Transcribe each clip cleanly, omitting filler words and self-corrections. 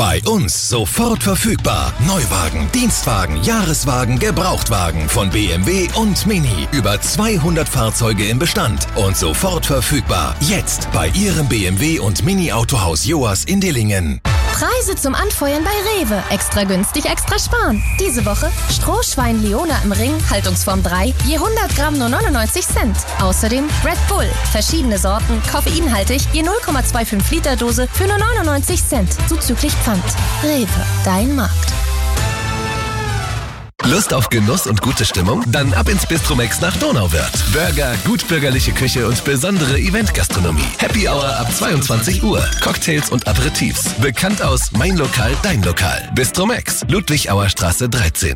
Bei uns sofort verfügbar. Neuwagen, Dienstwagen, Jahreswagen, Gebrauchtwagen von BMW und Mini. Über 200 Fahrzeuge im Bestand und sofort verfügbar. Jetzt bei Ihrem BMW und Mini Autohaus Joas in Dillingen. Preise zum Anfeuern bei Rewe. Extra günstig, extra sparen. Diese Woche Strohschwein Leona im Ring, Haltungsform 3, je 100 Gramm nur 99 Cent. Außerdem Red Bull, verschiedene Sorten, koffeinhaltig, je 0,25 Liter Dose für nur 99 Cent, zuzüglich Pfand. Rewe, dein Markt. Lust auf Genuss und gute Stimmung? Dann ab ins Bistromex nach Donauwörth. Burger, gutbürgerliche Küche und besondere Eventgastronomie. Happy Hour ab 22 Uhr. Cocktails und Aperitifs. Bekannt aus Mein Lokal, Dein Lokal. Bistromex, Ludwigauer Straße 13.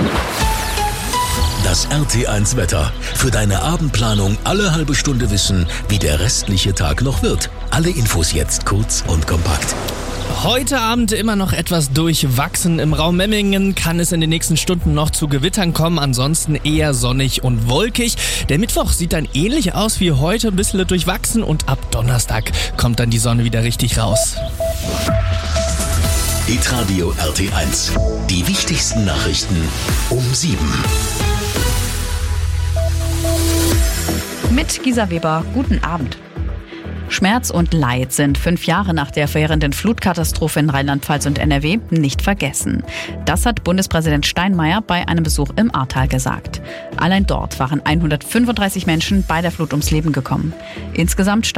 Das RT1 Wetter. Für deine Abendplanung alle halbe Stunde wissen, wie der restliche Tag noch wird. Alle Infos jetzt kurz und kompakt. Heute Abend immer noch etwas durchwachsen. Im Raum Memmingen kann es in den nächsten Stunden noch zu Gewittern kommen, ansonsten eher sonnig und wolkig. Der Mittwoch sieht dann ähnlich aus wie heute, ein bisschen durchwachsen und ab Donnerstag kommt dann die Sonne wieder richtig raus. Hitradio RT1. Die wichtigsten Nachrichten um 7. Mit Gisa Weber, guten Abend. Schmerz und Leid sind 5 Jahre nach der verheerenden Flutkatastrophe in Rheinland-Pfalz und NRW nicht vergessen. Das hat Bundespräsident Steinmeier bei einem Besuch im Ahrtal gesagt. Allein dort waren 135 Menschen bei der Flut ums Leben gekommen. Insgesamt